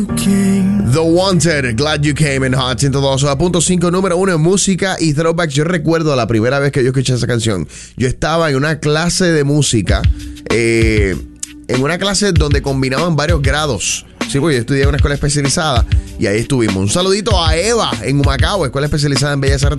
The Wanted, Glad You Came en Hot 102.5, número 1 en música y throwbacks. Yo recuerdo la primera vez que yo escuché esa canción. Yo estaba en una clase de música, en una clase donde combinaban varios grados. Sí, porque yo estudié en una escuela especializada y ahí estuvimos. Un saludito a Eva en Humacao, escuela especializada en Bellas Artes